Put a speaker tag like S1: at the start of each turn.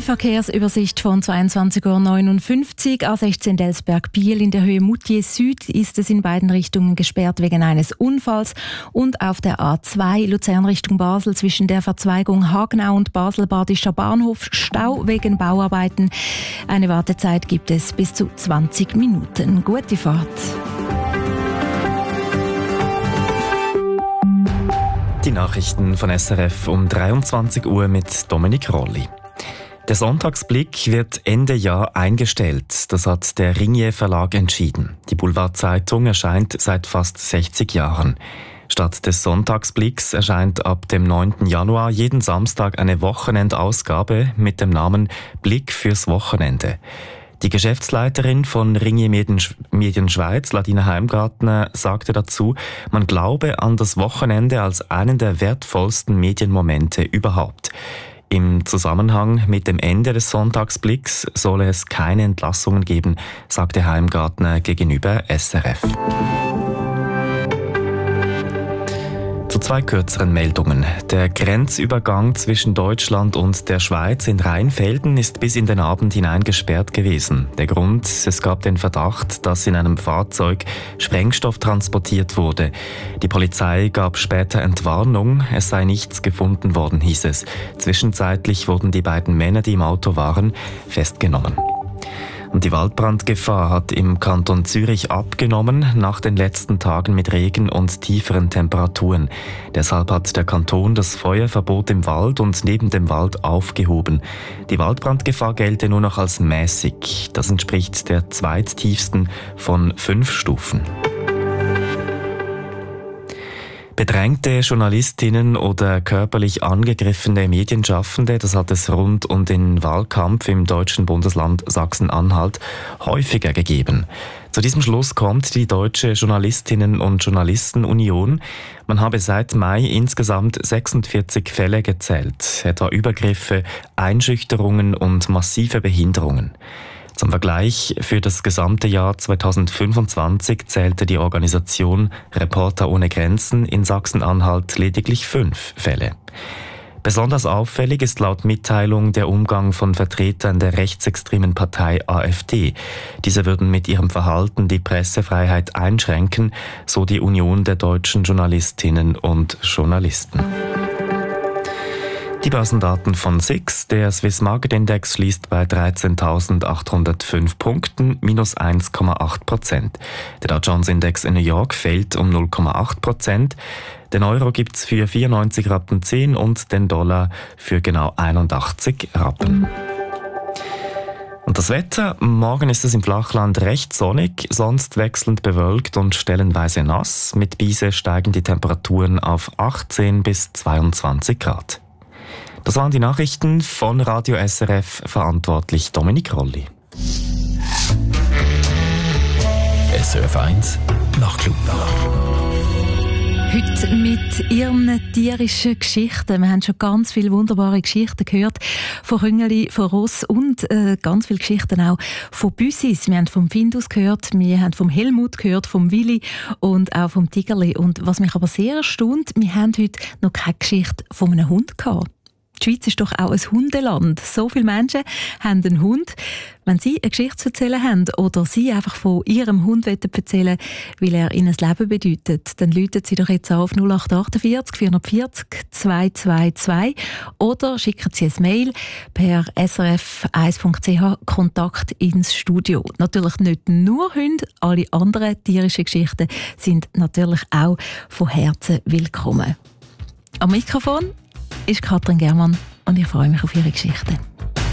S1: Verkehrsübersicht von 22:59 Uhr. A16 Delsberg-Biel in der Höhe Moutier Süd ist es in beiden Richtungen gesperrt wegen eines Unfalls. Und auf der A2 Luzern Richtung Basel zwischen der Verzweigung Hagenau und Basel-Badischer Bahnhof Stau wegen Bauarbeiten. Eine Wartezeit gibt es bis zu 20 Minuten. Gute Fahrt.
S2: Die Nachrichten von SRF um 23 Uhr mit Dominik Rolli. Der Sonntagsblick wird Ende Jahr eingestellt. Das hat der Ringier Verlag entschieden. Die Boulevardzeitung erscheint seit fast 60 Jahren. Statt des Sonntagsblicks erscheint ab dem 9. Januar jeden Samstag eine Wochenendausgabe mit dem Namen Blick fürs Wochenende. Die Geschäftsleiterin von Ringier Medien Schweiz, Ladina Heimgartner, sagte dazu, man glaube an das Wochenende als einen der wertvollsten Medienmomente überhaupt. Im Zusammenhang mit dem Ende des Sonntagsblicks solle es keine Entlassungen geben, sagte Heimgartner gegenüber SRF. Zu zwei kürzeren Meldungen. Der Grenzübergang zwischen Deutschland und der Schweiz in Rheinfelden ist bis in den Abend hinein gesperrt gewesen. Der Grund, es gab den Verdacht, dass in einem Fahrzeug Sprengstoff transportiert wurde. Die Polizei gab später Entwarnung, es sei nichts gefunden worden, hieß es. Zwischenzeitlich wurden die beiden Männer, die im Auto waren, festgenommen. Und die Waldbrandgefahr hat im Kanton Zürich abgenommen nach den letzten Tagen mit Regen und tieferen Temperaturen. Deshalb hat der Kanton das Feuerverbot im Wald und neben dem Wald aufgehoben. Die Waldbrandgefahr gelte nur noch als mäßig. Das entspricht der zweittiefsten von 5 Stufen. Bedrängte Journalistinnen oder körperlich angegriffene Medienschaffende, das hat es rund um den Wahlkampf im deutschen Bundesland Sachsen-Anhalt häufiger gegeben. Zu diesem Schluss kommt die Deutsche Journalistinnen- und Journalistenunion. Man habe seit Mai insgesamt 46 Fälle gezählt, etwa Übergriffe, Einschüchterungen und massive Behinderungen. Zum Vergleich, für das gesamte Jahr 2025 zählte die Organisation Reporter ohne Grenzen in Sachsen-Anhalt lediglich 5 Fälle. Besonders auffällig ist laut Mitteilung der Umgang von Vertretern der rechtsextremen Partei AfD. Diese würden mit ihrem Verhalten die Pressefreiheit einschränken, so die Union der deutschen Journalistinnen und Journalisten. Die Börsendaten von SIX. Der Swiss Market Index schließt bei 13.805 Punkten, minus 1,8%. Der Dow Jones Index in New York fällt um 0,8%. Den Euro gibt's für 94,10 Rappen und den Dollar für genau 81 Rappen. Und das Wetter? Morgen ist es im Flachland recht sonnig, sonst wechselnd bewölkt und stellenweise nass. Mit Biese steigen die Temperaturen auf 18 bis 22 Grad. Das waren die Nachrichten von Radio SRF, verantwortlich Dominik Rolli.
S3: SRF 1 Nachtclub.
S1: Heute mit ihren tierischen Geschichten. Wir haben schon ganz viele wunderbare Geschichten gehört von Rüngeli, von Ross und ganz viele Geschichten auch von Büssis. Wir haben vom Findus gehört, wir haben vom Helmut gehört, vom Willi und auch vom Tigerli. Und was mich aber sehr erstaunt, wir haben heute noch keine Geschichte von einem Hund gehabt. Die Schweiz ist doch auch ein Hundeland. So viele Menschen haben einen Hund. Wenn Sie eine Geschichte zu erzählen haben oder Sie einfach von Ihrem Hund erzählen wollen, weil er Ihnen das Leben bedeutet, dann rufen Sie doch jetzt auf 0848 440 222 oder schicken Sie ein Mail per srf1.ch Kontakt ins Studio. Natürlich nicht nur Hunde, alle anderen tierischen Geschichten sind natürlich auch von Herzen willkommen. Am Mikrofon ist Katrin Germann und ich freue mich auf Ihre Geschichten.